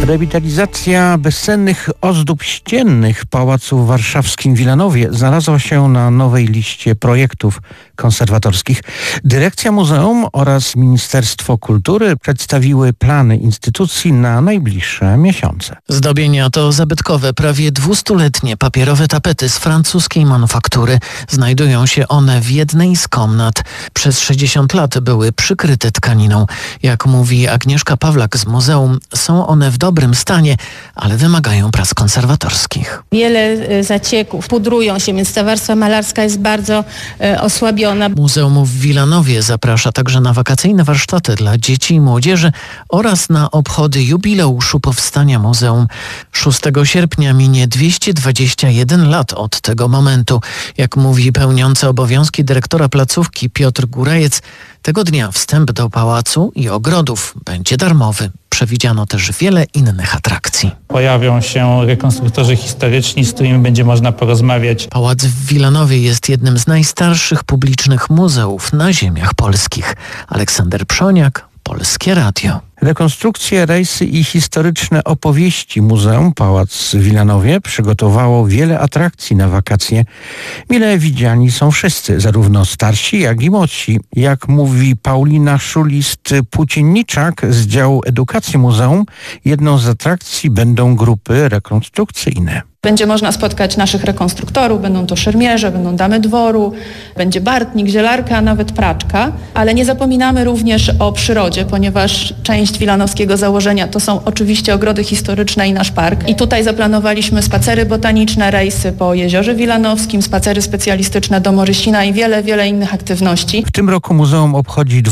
Rewitalizacja bezcennych ozdób ściennych Pałacu w warszawskim Wilanowie znalazła się na nowej liście projektów konserwatorskich. Dyrekcja muzeum oraz Ministerstwo Kultury przedstawiły plany instytucji na najbliższe miesiące. Zdobienia to zabytkowe, prawie 200-letnie papierowe tapety z francuskiej manufaktury. Znajdują się one w jednej z komnat. Przez 60 lat były przykryte tkaniną. Jak mówi Agnieszka Pawlak z muzeum, są one w dobrym stanie, ale wymagają prac konserwatorskich. Wiele zacieków, pudrują się, więc ta warstwa malarska jest bardzo osłabiona. Muzeum w Wilanowie zaprasza także na wakacyjne warsztaty dla dzieci i młodzieży oraz na obchody jubileuszu powstania muzeum. 6 sierpnia minie 221 lat od tego momentu. Jak mówi pełniący obowiązki dyrektora placówki Piotr Górajec, tego dnia wstęp do pałacu i ogrodów będzie darmowy. Przewidziano też wiele innych atrakcji. Pojawią się rekonstruktorzy historyczni, z którymi będzie można porozmawiać. Pałac w Wilanowie jest jednym z najstarszych publicznych muzeów na ziemiach polskich. Aleksander Przoniak, Polskie Radio. Rekonstrukcje, rejsy i historyczne opowieści Muzeum Pałac w Wilanowie przygotowało wiele atrakcji na wakacje. Mile widziani są wszyscy, zarówno starsi, jak i młodsi. Jak mówi Paulina Szulist-Płócienniczak z działu edukacji muzeum, jedną z atrakcji będą grupy rekonstrukcyjne. Będzie można spotkać naszych rekonstruktorów, będą to szermierze, będą damy dworu, będzie bartnik, zielarka, a nawet praczka. Ale nie zapominamy również o przyrodzie, ponieważ część wilanowskiego założenia to są oczywiście ogrody historyczne i nasz park. I tutaj zaplanowaliśmy spacery botaniczne, rejsy po Jeziorze Wilanowskim, spacery specjalistyczne do Morysina i wiele innych aktywności. W tym roku muzeum obchodzi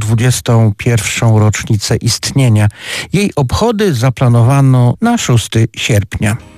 221. rocznicę istnienia. Jej obchody zaplanowano na 6 sierpnia.